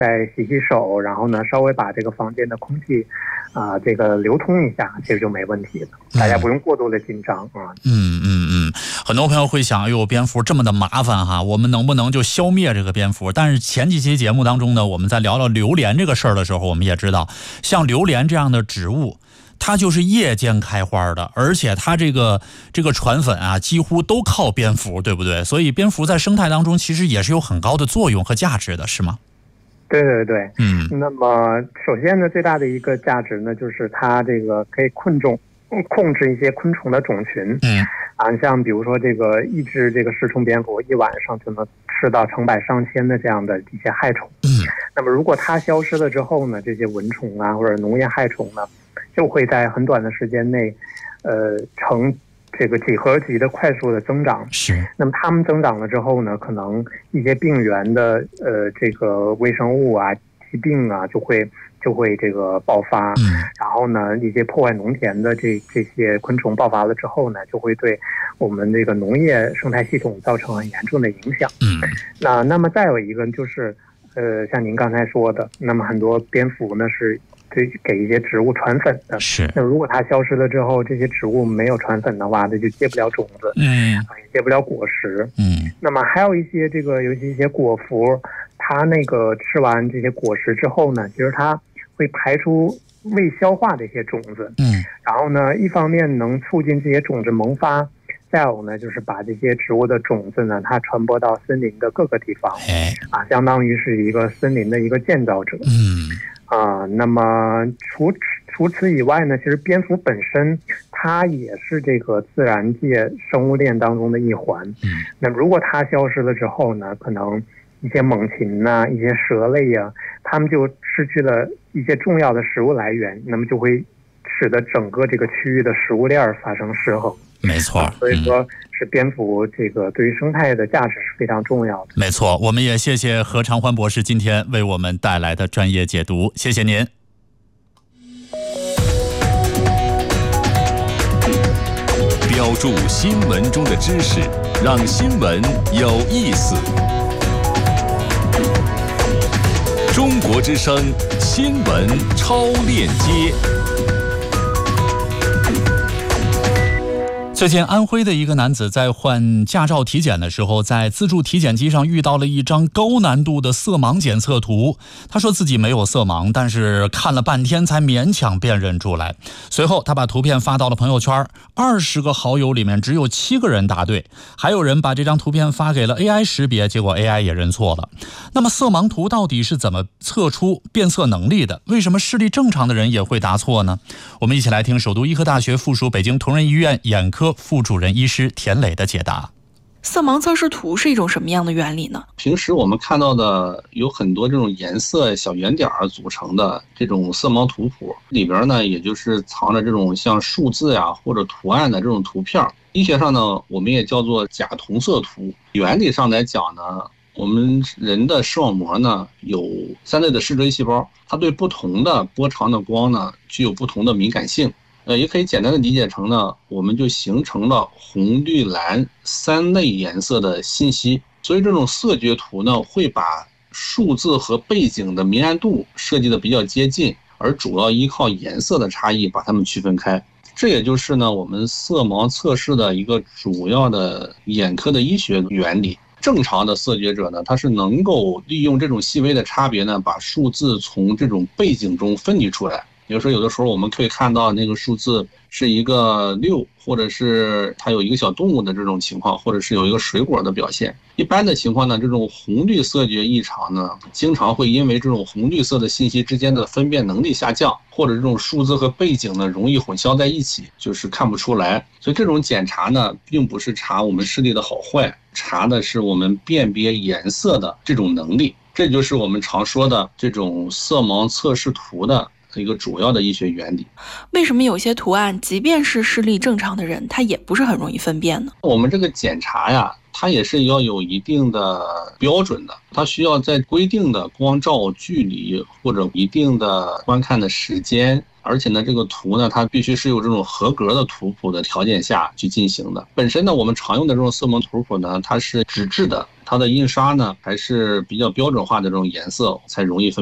再洗洗手，然后呢稍微把这个房间的空气这个流通一下，其实就没问题了。大家不用过度的紧张啊。 很多朋友会想，哎呦，蝙蝠这么的麻烦哈，我们能不能就消灭这个蝙蝠？但是前几期节目当中呢，我们在聊聊榴莲这个事儿的时候，我们也知道，像榴莲这样的植物，它就是夜间开花的，而且它这个传粉啊，几乎都靠蝙蝠，对不对？所以蝙蝠在生态当中其实也是有很高的作用和价值的，是吗？ 对对对，那么首先呢，最大的一个价值呢，就是它这个可以控制一些昆虫的种群，像比如说这个一只这个食虫蝙蝠一晚上就能吃到成百上千的这样的一些害虫，那么如果它消失了之后呢，这些蚊虫啊或者农业害虫呢，就会在很短的时间内，呈这个几何级的快速的增长。 是。 那么它们增长了之后呢，可能一些病原的这个微生物啊、疾病啊就会这个爆发。然后呢，一些破坏农田的这些昆虫爆发了之后呢，就会对我们这个农业生态系统造成很严重的影响。那么再有一个就是像您刚才说的，那么很多蝙蝠呢是给一些植物传粉的。 是。 那如果它消失了之后，这些植物没有传粉的话，那就结不了种子，也结不了果实。那么还有一些尤其一些果蝠，它那个吃完这些果实之后呢，其实它会排出未消化的一些种子。然后呢，一方面能促进这些种子萌发，再有呢，就是把这些植物的种子呢，它传播到森林的各个地方，相当于是一个森林的一个建造者。那么除此以外呢，其实蝙蝠本身它也是这个自然界生物链当中的一环。那么如果它消失了之后呢，可能一些猛禽呐、一些蛇类啊，它们就失去了一些重要的食物来源，那么就会使得整个这个区域的食物链发生失衡。 没错。 所以说是蝙蝠这个对于生态的价值是非常重要的。 没错，我们也谢谢何长欢博士今天为我们带来的专业解读，谢谢您。 标注新闻中的知识，让新闻有意思。中国之声新闻超链接。 最近安徽的一个男子在换驾照体检的时候，在自助体检机上遇到了一张高难度的色盲检测图。他说自己没有色盲，但是看了半天才勉强辨认出来。随后他把图片发到了朋友圈，20个好友里面只有7个人答对，还有人把这张图片发给了 AI 识别，结果 AI 也认错了。那么色盲图到底是怎么测出变色能力的？为什么视力正常的人也会答错呢？我们一起来听首都医科大学附属北京同仁医院眼科副主任医师田磊的解答。 色盲测试图是一种什么样的原理呢？ 平时我们看到的有很多这种颜色小圆点组成的这种色盲图谱里边呢，也就是藏着这种像数字呀或者图案的这种图片。医学上呢，我们也叫做假同色图。原理上来讲呢，我们人的视网膜呢有3类的视锥细胞，它对不同的波长的光呢具有不同的敏感性。也可以简单的理解成呢，我们就形成了红绿蓝3类颜色的信息。所以这种色觉图呢，会把数字和背景的明暗度设计的比较接近，而主要依靠颜色的差异把它们区分开。这也就是呢，我们色盲测试的一个主要的眼科的医学原理。正常的色觉者呢，他是能够利用这种细微的差别呢，把数字从这种背景中分离出来。比如说有的时候我们可以看到那个数字是一个6，或者是它有一个小动物的这种情况，或者是有一个水果的表现。一般的情况呢，这种红绿色觉异常呢，经常会因为这种红绿色的信息之间的分辨能力下降，或者这种数字和背景呢容易混淆在一起，就是看不出来。所以这种检查呢，并不是查我们视力的好坏，查的是我们辨别颜色的这种能力。这就是我们常说的这种色盲测试图的一个主要的医学原理。 为什么有些图案即便是视力正常的人，他也不是很容易分辨呢？ 我们这个检查呀，它也是要有一定的标准的，它需要在规定的光照距离或者一定的观看的时间，而且呢，这个图呢，它必须是有这种合格的图谱的条件下去进行的。本身呢，我们常用的这种色盲图谱呢，它是纸质的， 它的印刷呢还是比较标准化的这种颜色才容易分